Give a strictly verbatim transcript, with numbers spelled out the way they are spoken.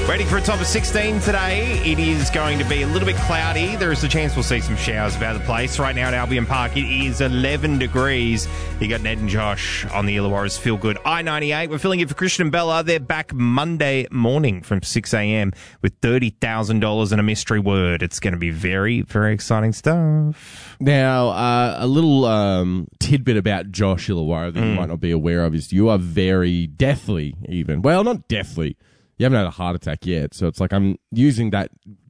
Waiting for a top of sixteen today. It is going to be a little bit cloudy. There is a chance we'll see some showers about the place. Right now at Albion Park, it is eleven degrees. You got Ned and Josh on the Illawarra's Feel Good I ninety-eight. We're filling in for Christian and Bella. They're back Monday morning from six a.m. with thirty thousand dollars and a mystery word. It's going to be very, very exciting stuff. Now, uh, a little um, tidbit about Josh Illawarra that mm. you might not be aware of is you are very deathly even. Well, not deathly. You haven't had a heart attack yet, so it's like I'm using that